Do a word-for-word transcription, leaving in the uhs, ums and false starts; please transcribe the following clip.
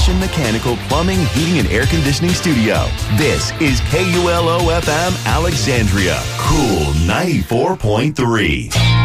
Passion Mechanical Plumbing, Heating, and Air Conditioning Studio. This is K U L O F M Alexandria. Cool ninety-four point three.